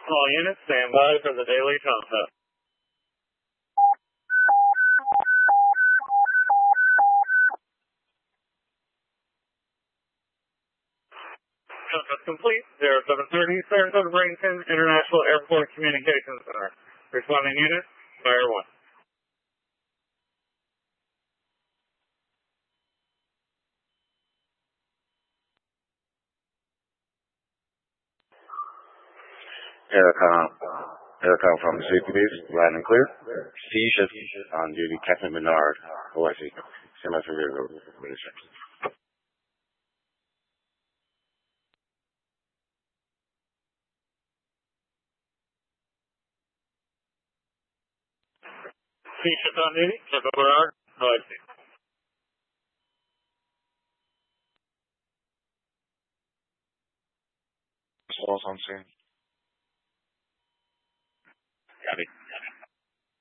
All units stand by for the daily contest. Contest complete. 0730, Sarasota Bradenton International Airport Communications Center. Responding unit, fire 1. Aircom from the safety base, land and clear. C-ship on duty, Captain Bernard, OIC. Semi-severe instructions. C-ship on duty, Captain Bernard, OIC. Falls on scene. Copy.